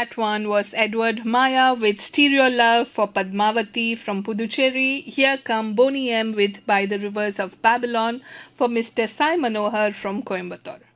that one was Edward Maya with Stereo Love for Padmavati from Puducherry. Here come Boney M with By the Rivers of Babylon for Mr. Sai Manohar from Coimbatore.